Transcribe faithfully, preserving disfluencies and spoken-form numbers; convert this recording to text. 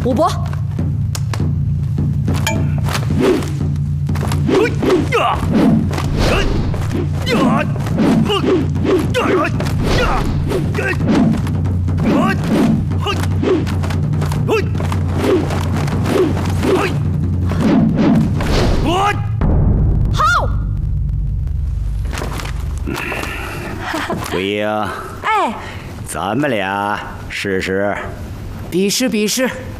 武博。好。 桂英， 哎， 咱们俩试试。 比试比试。